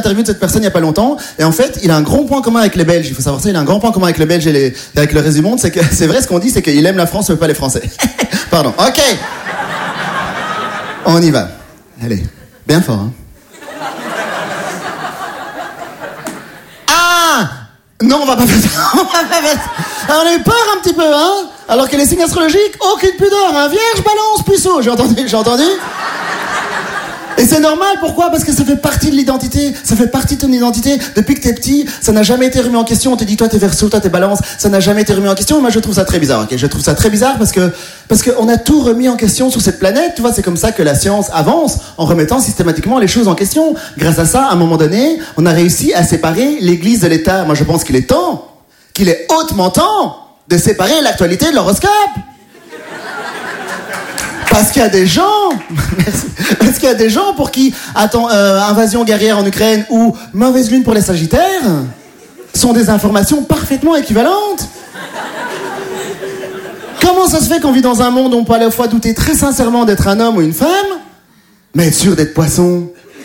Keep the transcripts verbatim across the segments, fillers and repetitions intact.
l'interview de cette personne il y a pas longtemps, et en fait, il a un grand point commun avec les Belges. Il faut savoir ça, il a un grand point commun avec les Belges et, les, et avec le reste du monde, c'est que c'est vrai ce qu'on dit, c'est qu'il aime la France, mais pas les Français. Pardon. Ok. On y va. Allez, bien fort. Hein. Ah non, on va pas faire ça. On va pas faire ça. On a eu peur un petit peu, hein. Alors que les signes astrologiques, aucune pudeur, hein. Vierge, balance, puceau. J'ai entendu, j'ai entendu. Et c'est normal, pourquoi ? Parce que ça fait partie de l'identité, ça fait partie de ton identité. Depuis que t'es petit, ça n'a jamais été remis en question. On te dit, toi t'es Verseau, toi t'es Balance, ça n'a jamais été remis en question. Et moi je trouve ça très bizarre, ok ? Je trouve ça très bizarre parce que parce qu'on a tout remis en question sur cette planète. Tu vois, c'est comme ça que la science avance, en remettant systématiquement les choses en question. Grâce à ça, à un moment donné, on a réussi à séparer l'Église de l'État. Moi je pense qu'il est temps, qu'il est hautement temps de séparer l'actualité de l'horoscope. Parce qu'il y a des gens, merci, parce qu'il y a des gens pour qui, attends, euh, invasion guerrière en Ukraine ou mauvaise lune pour les Sagittaires sont des informations parfaitement équivalentes. Comment ça se fait qu'on vit dans un monde où on peut à la fois douter très sincèrement d'être un homme ou une femme, mais être sûr d'être poisson ?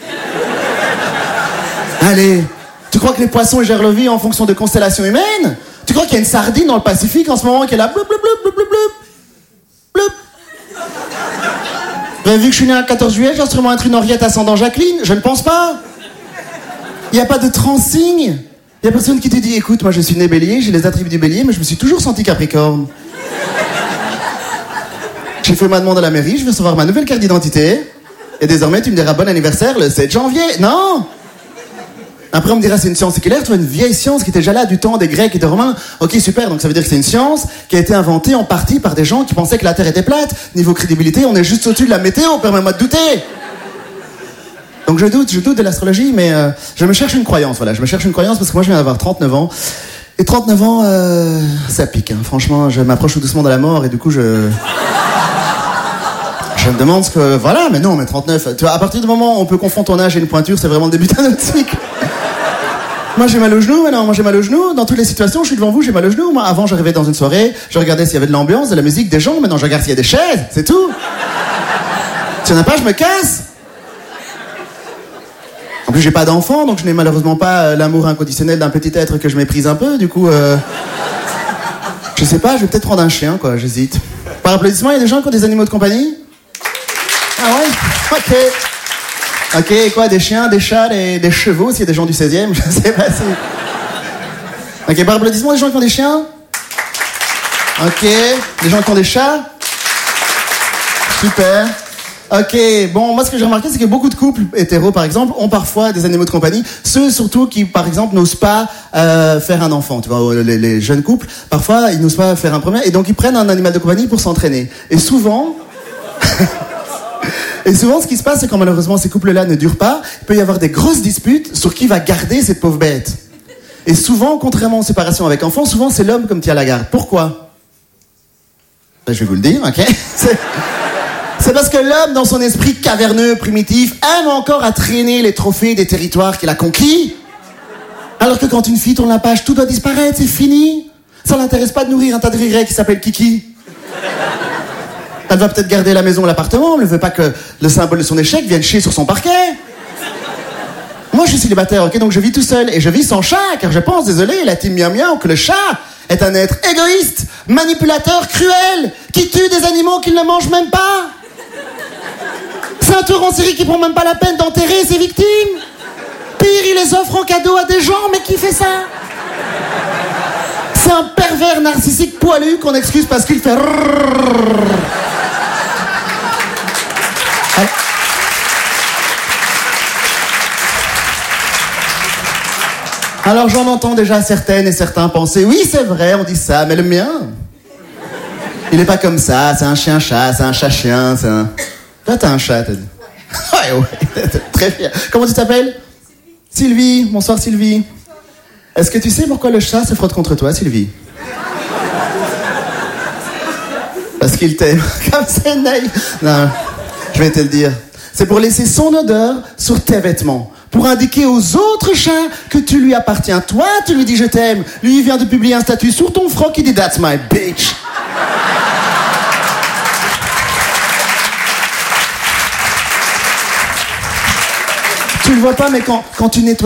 Allez, tu crois que les poissons gèrent leur vie en fonction de constellations humaines ? Tu crois qu'il y a une sardine dans le Pacifique en ce moment qui est là, bloup, bloup, bloup, bloup, bloup, bloup, bloup. Vous avez vu que je suis né le quatorze juillet, j'ai sûrement être une Henriette ascendant Jacqueline ? Je ne pense pas. Il n'y a pas de transsigne. Il n'y a personne qui te dit, écoute, moi je suis né bélier, j'ai les attributs du bélier, mais je me suis toujours senti capricorne. J'ai fait ma demande à la mairie, je veux savoir ma nouvelle carte d'identité, et désormais tu me diras bon anniversaire le sept janvier. Non ! Après, on me dira c'est une science séculaire, tu vois, une vieille science qui était déjà là du temps des Grecs et des Romains. Ok, super, donc ça veut dire que c'est une science qui a été inventée en partie par des gens qui pensaient que la Terre était plate. Niveau crédibilité, on est juste au-dessus de la météo, permets-moi de douter. Donc je doute, je doute de l'astrologie, mais euh, je me cherche une croyance, voilà. Je me cherche une croyance parce que moi je viens d'avoir trente-neuf ans. Et trente-neuf ans, euh, ça pique, hein. Franchement, je m'approche tout doucement de la mort et du coup je... Je me demande ce que... Voilà, mais non, mais trente-neuf... Tu vois, à partir du moment où on peut confondre ton âge et une pointure, c'est vraiment le début d'un autre cycle. Moi j'ai mal au genou, maintenant moi j'ai mal au genou. Dans toutes les situations, je suis devant vous, j'ai mal au genou. Moi avant j'arrivais dans une soirée, je regardais s'il y avait de l'ambiance, de la musique, des gens. Maintenant je regarde s'il y a des chaises, c'est tout. S'il n'y en a pas, je me casse. En plus j'ai pas d'enfant, donc je n'ai malheureusement pas l'amour inconditionnel d'un petit être que je méprise un peu. Du coup, euh... je sais pas, je vais peut-être prendre un chien, quoi, j'hésite. Par applaudissement, il y a des gens qui ont des animaux de compagnie ? Ah ouais ? Ok. Ok, quoi, des chiens, des chats, des, des chevaux, s'il y a des gens du seizième, je sais pas si... Ok, par applaudissement, des gens qui ont des chiens ? Ok, des gens qui ont des chats ? Super. Ok, bon, moi ce que j'ai remarqué, c'est que beaucoup de couples hétéros, par exemple, ont parfois des animaux de compagnie. Ceux surtout qui, par exemple, n'osent pas euh, faire un enfant. Tu vois, les, les jeunes couples, parfois, ils n'osent pas faire un premier, et donc ils prennent un animal de compagnie pour s'entraîner. Et souvent... Et souvent, ce qui se passe, c'est quand malheureusement ces couples-là ne durent pas, il peut y avoir des grosses disputes sur qui va garder cette pauvre bête. Et souvent, contrairement aux séparations avec enfants, souvent c'est l'homme comme tient la garde. Pourquoi ? Ben, je vais vous le dire, ok ? c'est... c'est parce que l'homme, dans son esprit caverneux, primitif, aime encore à traîner les trophées des territoires qu'il a conquis. Alors que quand une fille tourne la page, tout doit disparaître, c'est fini. Ça l'intéresse pas de nourrir un tas de rirets qui s'appelle Kiki. Elle va peut-être garder la maison ou l'appartement, elle ne veut pas que le symbole de son échec vienne chier sur son parquet. Moi, je suis célibataire, ok, donc je vis tout seul. Et je vis sans chat, car je pense, désolé, la team miam miam, que le chat est un être égoïste, manipulateur, cruel, qui tue des animaux qu'il ne mange même pas. C'est un tueur en série qui prend même pas la peine d'enterrer ses victimes. Pire, il les offre en cadeau à des gens, mais qui fait ça ? C'est un pervers narcissique poilu qu'on excuse parce qu'il fait... Alors j'en entends déjà certaines et certains penser, oui c'est vrai, on dit ça, mais le mien, il est pas comme ça, c'est un chien-chat, c'est un chat-chien, c'est un... Toi t'as un chat, t'as dit. Ouais, ouais, très fier. Comment tu t'appelles ? Sylvie. Sylvie, bonsoir Sylvie. Est-ce que tu sais pourquoi le chat se frotte contre toi, Sylvie ? Parce qu'il t'aime. Comme c'est naïf. Non, je vais te le dire. C'est pour laisser son odeur sur tes vêtements. Pour indiquer aux autres chats que tu lui appartiens. Toi, tu lui dis je t'aime. Lui, il vient de publier un statut sur ton froc, il dit that's my bitch. Tu le vois pas, mais quand, quand tu nettoies